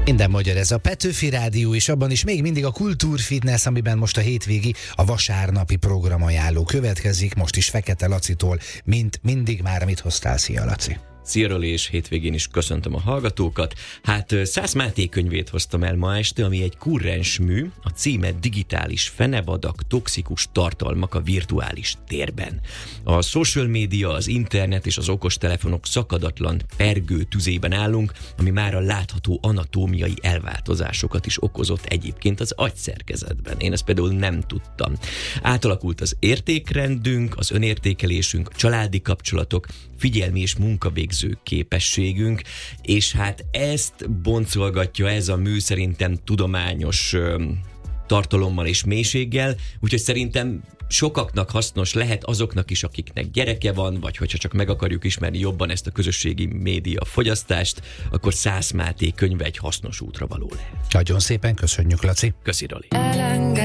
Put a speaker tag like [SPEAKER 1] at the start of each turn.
[SPEAKER 1] Minden magyar, ez a Petőfi Rádió, és abban is még mindig a Kultúrfitness, amiben most a hétvégi, a vasárnapi programajánló következik, most is Fekete Lacitól, mint mindig már, mit hoztál? Szia, Laci!
[SPEAKER 2] Szia, Roli, és hétvégén is köszöntöm a hallgatókat. Szász Máté könyvét hoztam el ma este, ami egy kurrens mű, a címe Digitális fenevadak, toxikus tartalmak a virtuális térben. A social media, az internet és az okostelefonok szakadatlan pergő tüzében állunk, ami már a látható anatómiai elváltozásokat is okozott egyébként az agyszerkezetben. Én ezt például nem tudtam. Átalakult az értékrendünk, az önértékelésünk, a családi kapcsolatok, figyelmi és munkavégző képességünk, és hát ezt boncolgatja ez a mű szerintem tudományos tartalommal és mélységgel, úgyhogy szerintem sokaknak hasznos lehet, azoknak is, akiknek gyereke van, vagy hogyha csak meg akarjuk ismerni jobban ezt a közösségi média fogyasztást, akkor Szász Máté könyve egy hasznos útra való lehet.
[SPEAKER 1] Nagyon szépen köszönjük, Laci.
[SPEAKER 2] Köszi, Roli.